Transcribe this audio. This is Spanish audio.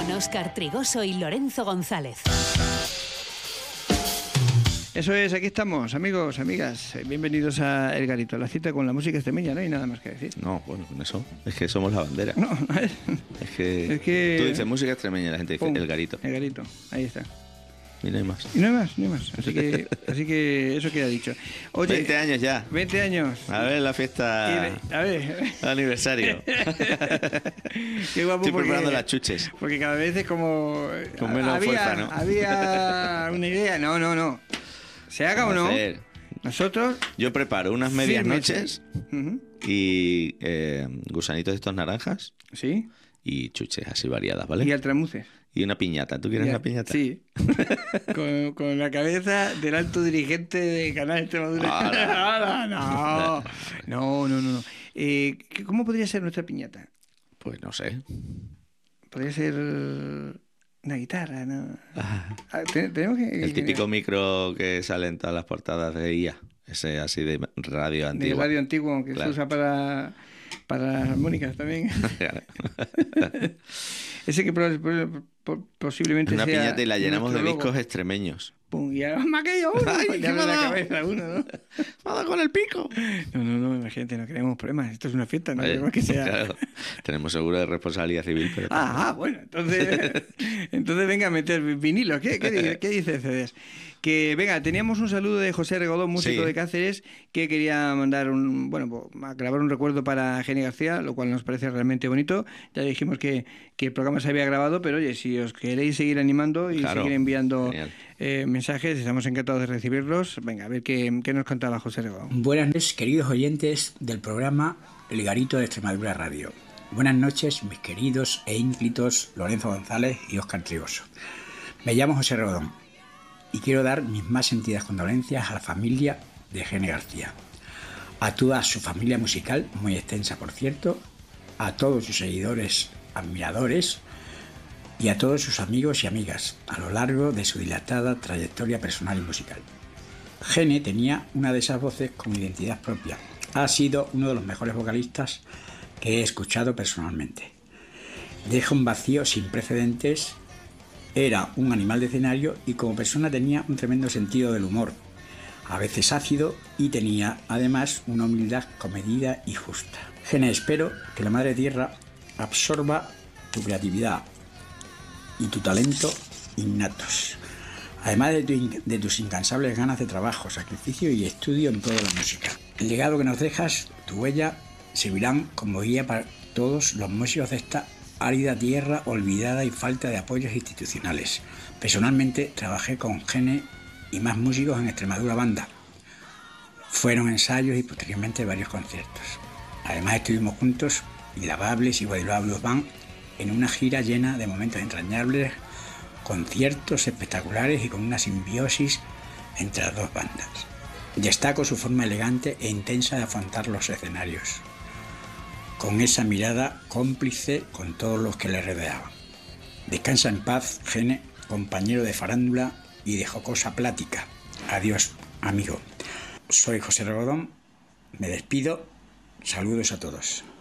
con Óscar Trigoso y Lorenzo González. Eso es, aquí estamos, amigos, amigas. Bienvenidos a El Garito, la cita con la música extremeña, no hay nada más que decir. No, bueno, con eso es que somos la bandera. No, es que tú dices música extremeña y la gente dice El Garito. El Garito, ahí está. Y no hay más. Y no hay más, no hay más. Así que eso queda dicho. Oye, 20 años ya. 20 años. A ver la fiesta. A ver. Aniversario. Qué guapo. Estoy preparando las chuches. Porque cada vez es como. Con menos fuerza, ¿no? Había una idea. No. ¿Se haga o no? Nosotros. Yo preparo unas medias noches Uh-huh. y gusanitos de estos naranjas. Sí. Y chuches así variadas, ¿vale? Y altramuces. Y una piñata. ¿Tú quieres una piñata? Sí. con la cabeza del alto dirigente de Canal Extremadura. No. ¿Cómo podría ser nuestra piñata? Pues no sé. Podría ser una guitarra, ¿no? Tenemos que... El típico micro que sale en todas las portadas de IA. Ese así de radio antiguo. De radio antiguo, que claro. se usa para las armónicas también. Ese que posiblemente una sea piñata y la llenamos de logo. discos extremeños. Pum, y ahora más que yo uno. ¡Ay, qué la mala! cabeza uno, ¿no? ¡Me ha dado con el pico! No, imagínate, no queremos problemas. Esto es una fiesta, no Oye, queremos que sea... Claro, tenemos seguro de responsabilidad civil, pero... Bueno, entonces venga a meter vinilo. ¿Qué dice CDs? Que venga, teníamos un saludo de José Regodón, músico de Cáceres, que quería mandar a grabar un recuerdo para Gene García, lo cual nos parece realmente bonito. Ya dijimos que el programa se había grabado, pero oye, si os queréis seguir animando y seguir enviando mensajes, estamos encantados de recibirlos. Venga, a ver qué nos contaba José Regodón. Buenas noches, queridos oyentes del programa El Garito de Extremadura Radio. Buenas noches, mis queridos e ínclitos Lorenzo González y Óscar Trigoso. Me llamo José Regodón y quiero dar mis más sentidas condolencias a la familia de Gene García, a toda su familia musical, muy extensa por cierto, a todos sus seguidores, admiradores y a todos sus amigos y amigas a lo largo de su dilatada trayectoria personal y musical. Gene tenía una de esas voces con identidad propia. Ha sido uno de los mejores vocalistas que he escuchado personalmente. Deja un vacío sin precedentes. Era un animal de escenario y como persona tenía un tremendo sentido del humor, a veces ácido, y tenía además una humildad comedida y justa. Gene, espero que la Madre Tierra absorba tu creatividad y tu talento innatos, además de tus incansables ganas de trabajo, sacrificio y estudio en toda la música. El legado que nos dejas, tu huella, servirán como guía para todos los músicos de esta árida tierra olvidada y falta de apoyos institucionales. Personalmente trabajé con Gene y más músicos en Extremadura Banda. Fueron ensayos y posteriormente varios conciertos. Además estuvimos juntos, Inlavables y Guadilables Band, en una gira llena de momentos entrañables, conciertos espectaculares y con una simbiosis entre las dos bandas. Destaco su forma elegante e intensa de afrontar los escenarios, con esa mirada cómplice con todos los que le rodeaban. Descansa en paz, Gene, compañero de farándula y de jocosa plática. Adiós, amigo. Soy José Regodón, me despido, saludos a todos.